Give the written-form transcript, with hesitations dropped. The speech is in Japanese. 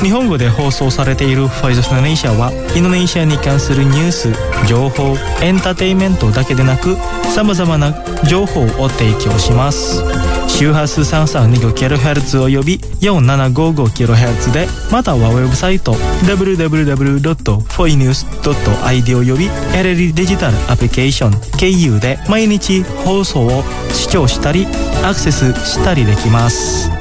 日本語で放送されているフォイスオブインドネシアはインドネシアに関するニュース、情報、エンターテインメントだけでなく様々な情報を提供します。周波数 332kHz および 4755kHz で、またはウェブサイト www.foinews.id および LL デジタルアプリケーション KU で毎日放送を視聴したりアクセスしたりできます。